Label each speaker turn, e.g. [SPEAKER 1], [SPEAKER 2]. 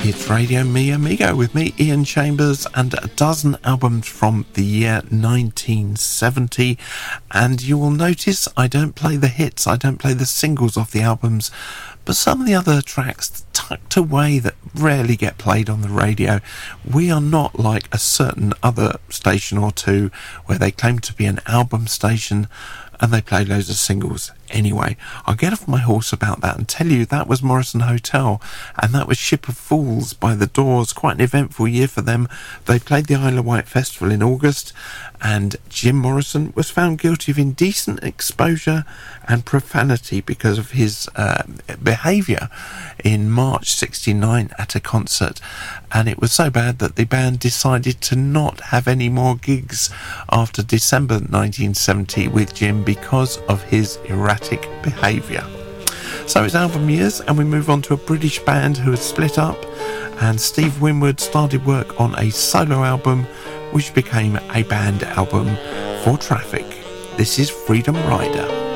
[SPEAKER 1] It's Radio Me Amigo with me, Ian Chambers, and a dozen albums from the year 1970. And you will notice I don't play the hits, I don't play the singles off the albums, but some of the other tracks tucked away that rarely get played on the radio. We are not like a certain other station or two where they claim to be an album station and they play loads of singles. Anyway, I'll get off my horse about that and tell you that was Morrison Hotel, and that was Ship of Fools by The Doors. Quite an eventful year for them. They played the Isle of Wight Festival in August, and Jim Morrison was found guilty of indecent exposure and profanity because of his behaviour in March '69 at a concert, and it was so bad that the band decided to not have any more gigs after December 1970 with Jim because of his erratic behaviour. So it's album years, and we move on to a British band who had split up, and Steve Winwood started work on a solo album which became a band album for Traffic. This is Freedom Rider.